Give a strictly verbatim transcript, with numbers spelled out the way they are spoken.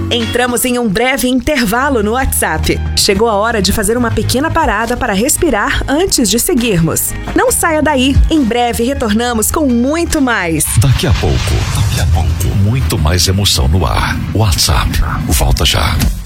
Entramos em um breve intervalo no WhatsApp. Chegou a hora de fazer uma pequena parada para respirar antes de seguirmos. Não saia daí. Em breve retornamos com muito mais. Daqui a pouco, daqui a pouco, muito mais emoção no ar. WhatsApp, volta já.